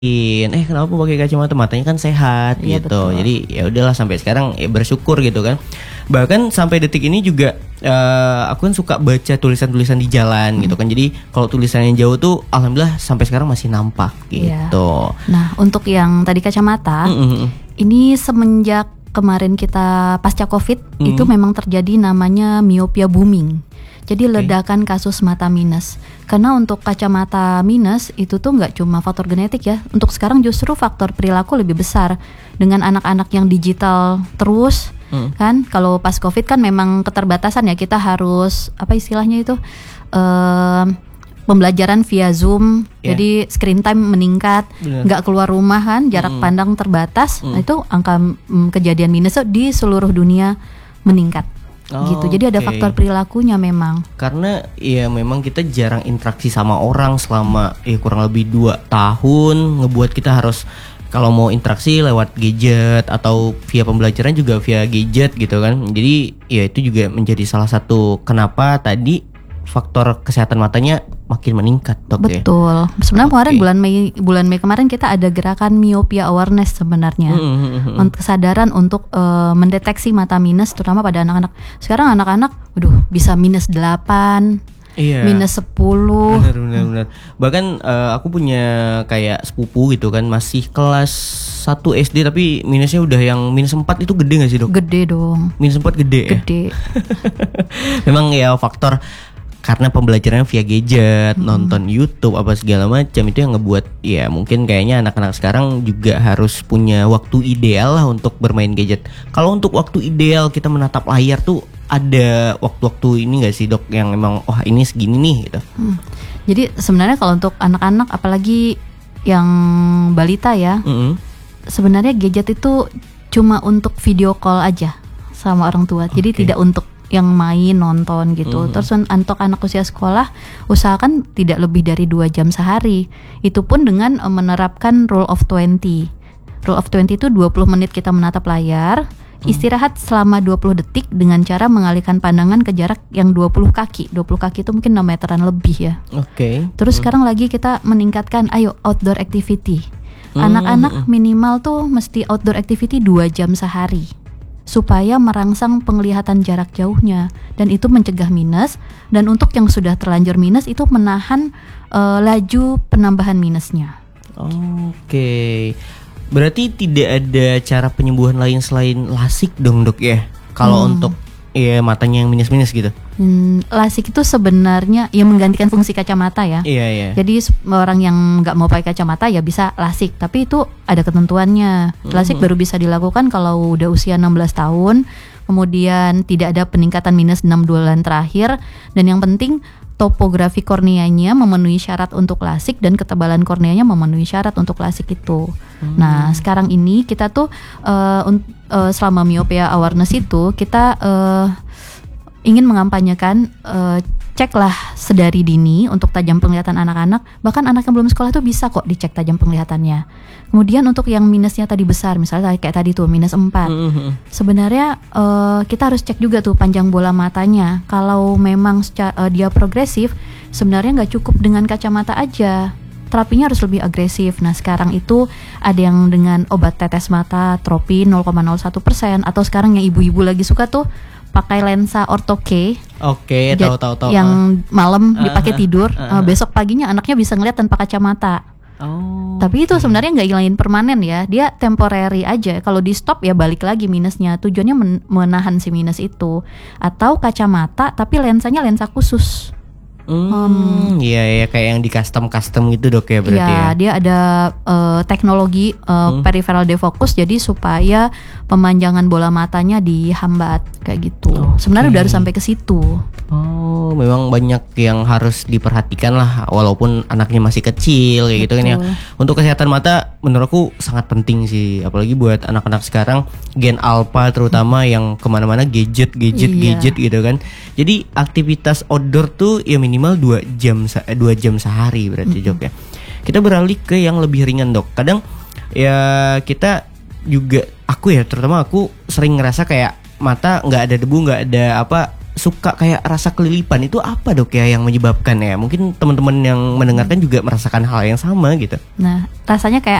Kenapa pakai kacamata, matanya kan sehat Iya, gitu. betul. Jadi ya udahlah sampai sekarang bersyukur gitu kan. Bahkan sampai detik ini juga aku kan suka baca tulisan-tulisan di jalan gitu kan. Jadi kalau tulisan yang jauh tuh alhamdulillah sampai sekarang masih nampak Iya. gitu. Nah, untuk yang tadi kacamata, ini semenjak kemarin kita pasca COVID itu memang terjadi namanya myopia booming. Jadi ledakan kasus mata minus. Karena untuk kacamata minus itu tuh nggak cuma faktor genetik ya. Untuk sekarang justru faktor perilaku lebih besar. Dengan anak-anak yang digital terus, kan? Kalau pas COVID kan memang keterbatasan ya. Kita harus apa istilahnya itu? Pembelajaran via Zoom, jadi screen time meningkat, nggak keluar rumah kan, jarak pandang terbatas. Nah, itu angka kejadian minus di seluruh dunia meningkat. Gitu. Jadi ada faktor perilakunya memang. Karena ya memang kita jarang interaksi sama orang selama kurang lebih 2 tahun, ngebuat kita harus kalau mau interaksi lewat gadget atau via pembelajaran juga via gadget gitu kan. Jadi ya itu juga menjadi salah satu kenapa tadi faktor kesehatan matanya makin meningkat, Dok. Betul. Sebenarnya kemarin bulan Mei kemarin kita ada gerakan myopia awareness sebenarnya. Kesadaran untuk mendeteksi mata minus terutama pada anak-anak. Sekarang anak-anak bisa minus 8, minus 10. Benar. Bahkan aku punya kayak sepupu gitu kan, masih kelas 1 SD tapi minusnya udah yang minus 4. Itu gede gak sih, Dok? Gede dong. Minus 4 gede ya? Gede. Memang ya faktor karena pembelajarannya via gadget, nonton YouTube apa segala macam, itu yang ngebuat ya mungkin kayaknya anak-anak sekarang juga harus punya waktu ideal lah untuk bermain gadget. Kalau untuk waktu ideal kita menatap layar tuh ada waktu-waktu ini gak sih, Dok, yang emang ini segini nih gitu. Jadi sebenarnya kalau untuk anak-anak apalagi yang balita ya, sebenarnya gadget itu cuma untuk video call aja sama orang tua. Jadi tidak untuk yang main nonton gitu. Terus untuk anak usia sekolah usahakan tidak lebih dari 2 jam sehari. Itu pun dengan menerapkan rule of 20. Rule of 20 itu 20 menit kita menatap layar, istirahat selama 20 detik dengan cara mengalihkan pandangan ke jarak yang 20 kaki. 20 kaki itu mungkin 6 meteran lebih ya. Terus sekarang lagi kita meningkatkan outdoor activity. Anak-anak minimal tuh mesti outdoor activity 2 jam sehari supaya merangsang penglihatan jarak jauhnya, dan itu mencegah minus. Dan untuk yang sudah terlanjur minus itu menahan laju penambahan minusnya. Berarti tidak ada cara penyembuhan lain selain LASIK dong, Dok ya? Kalau untuk matanya yang minus-minus gitu. LASIK itu sebenarnya ya menggantikan fungsi kacamata ya. Jadi orang yang nggak mau pakai kacamata ya bisa LASIK, tapi itu ada ketentuannya. LASIK baru bisa dilakukan kalau udah usia 16 tahun, kemudian tidak ada peningkatan minus 6 bulan terakhir, dan yang penting topografi korneanya memenuhi syarat untuk LASIK dan ketebalan korneanya memenuhi syarat untuk LASIK itu. Nah, sekarang ini kita tuh selama myopia awareness itu kita ingin mengampanyekan ceklah sedari dini untuk tajam penglihatan anak-anak. Bahkan anak yang belum sekolah tuh bisa kok dicek tajam penglihatannya. Kemudian untuk yang minusnya tadi besar, misalnya kayak tadi tuh minus 4, sebenarnya kita harus cek juga tuh panjang bola matanya. Kalau memang dia progresif, sebenarnya nggak cukup dengan kacamata aja, terapinya harus lebih agresif. Nah, sekarang itu ada yang dengan obat tetes mata tropin 0,01%, atau sekarang yang ibu-ibu lagi suka tuh pakai lensa ortho K. Tahu. Yang malam dipakai tidur, besok paginya anaknya bisa ngeliat tanpa kacamata. Tapi itu sebenarnya nggak hilangin permanen ya, dia temporary aja. Kalau di stop ya balik lagi minusnya. Tujuannya menahan si minus itu. Atau kacamata tapi lensanya lensa khusus. Iya kayak yang di custom gitu, Dok ya, berarti ya. Dia ada teknologi peripheral defocus, jadi supaya pemanjangan bola matanya dihambat kayak gitu. Sebenarnya udah harus sampai ke situ. Memang banyak yang harus diperhatikan lah, walaupun anaknya masih kecil kayak gitu kan ya. Untuk kesehatan mata menurutku sangat penting sih, apalagi buat anak-anak sekarang gen alpha terutama yang kemana-mana gadget gitu kan. Jadi aktivitas outdoor tuh ya minimal 2 jam sehari berarti, Dok ya. Kita beralih ke yang lebih ringan, Dok. Kadang ya kita juga, terutama aku sering ngerasa kayak mata nggak ada debu, nggak ada suka kayak rasa kelilipan, itu apa dok ya yang menyebabkan ya? Mungkin teman-teman yang mendengarkan juga merasakan hal yang sama gitu. Nah, rasanya kayak